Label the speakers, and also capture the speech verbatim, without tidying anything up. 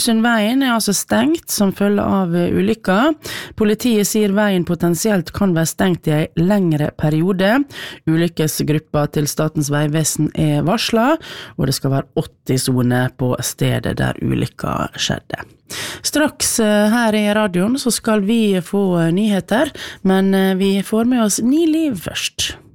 Speaker 1: Veien er altså stengt som følge av ulykka. Politiet sier veien potensielt kan være stengt i en lengre periode. Ulykkesgruppa til Statens vegvesen er varslet, og det skal være åtti-sone på stedet der ulykka skjedde. Straks her i radioen så skal vi få nyheter, men vi får med oss Ni liv først.